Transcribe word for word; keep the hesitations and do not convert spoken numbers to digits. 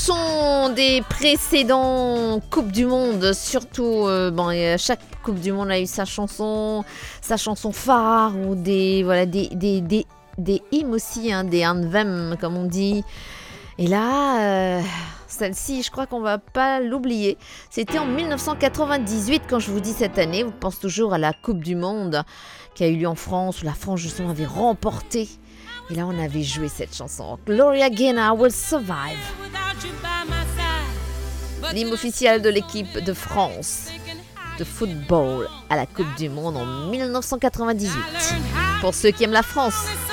chansons des précédents Coupes du Monde, surtout, euh, bon, chaque Coupe du Monde a eu sa chanson, sa chanson phare ou des, voilà, des, des, des, des hymnes aussi, hein, des anthems comme on dit. Et là, euh, celle-ci, je crois qu'on va pas l'oublier. C'était en dix-neuf cent quatre-vingt-dix-huit, quand je vous dis cette année, vous pensez toujours à la Coupe du Monde qui a eu lieu en France, où la France justement avait remporté. Et là, on avait joué cette chanson. Gloria Gaynor, I Will Survive. L'hymne officiel de l'équipe de France de football à la Coupe du Monde en dix-neuf cent quatre-vingt-dix-huit. Pour ceux qui aiment la France.